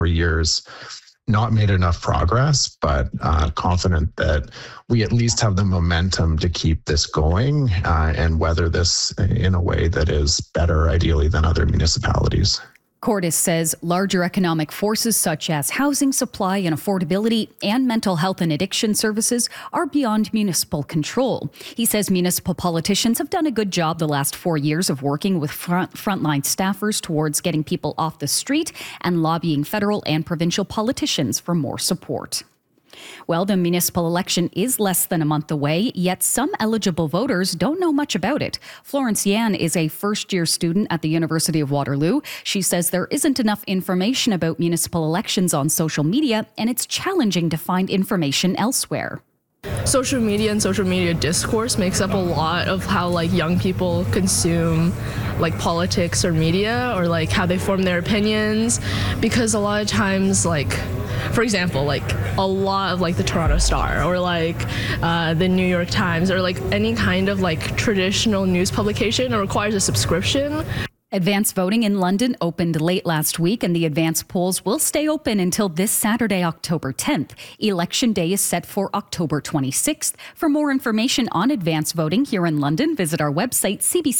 for years, not made enough progress, but confident that we at least have the momentum to keep this going and weather this in a way that is better, ideally, than other municipalities. Cordes says larger economic forces such as housing supply and affordability and mental health and addiction services are beyond municipal control. He says municipal politicians have done a good job the last 4 years of working with frontline staffers towards getting people off the street and lobbying federal and provincial politicians for more support. Well, the municipal election is less than a month away, yet some eligible voters don't know much about it. Florence Yan is a first-year student at the University of Waterloo. She says there isn't enough information about municipal elections on social media, and it's challenging to find information elsewhere. Social media and social media discourse makes up a lot of how young people consume politics or media, or how they form their opinions, because a lot of times for example, a lot of the Toronto Star or the New York Times or any kind of traditional news publication requires a subscription. Advance voting in London opened late last week, and the advance polls will stay open until this Saturday, October 10th. Election Day is set for October 26th. For more information on advance voting here in London, visit our website,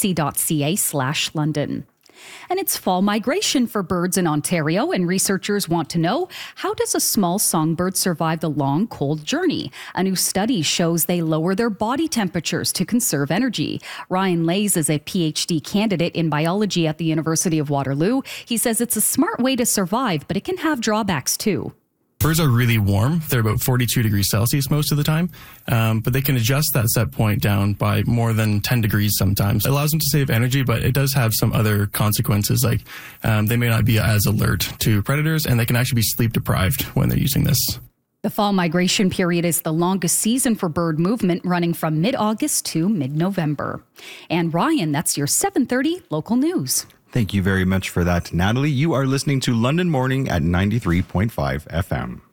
cbc.ca/London. And it's fall migration for birds in Ontario, and researchers want to know, how does a small songbird survive the long, cold journey? A new study shows they lower their body temperatures to conserve energy. Ryan Lays is a PhD candidate in biology at the University of Waterloo. He says it's a smart way to survive, but it can have drawbacks too. Birds are really warm. They're about 42 degrees Celsius most of the time, but they can adjust that set point down by more than 10 degrees sometimes. It allows them to save energy, but it does have some other consequences, like they may not be as alert to predators, and they can actually be sleep deprived when they're using this. The fall migration period is the longest season for bird movement, running from mid-August to mid-November. And Ryan, that's your 7:30 local news. Thank you very much for that, Natalie. You are listening to London Morning at 93.5 FM.